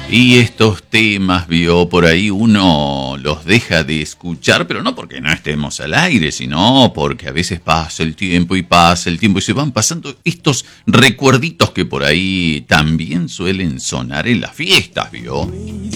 Y estos temas, vio, por ahí uno los deja de escuchar, pero no porque no estemos al aire, sino porque a veces pasa el tiempo y se van pasando estos recuerditos que por ahí también suelen sonar en las fiestas, vio.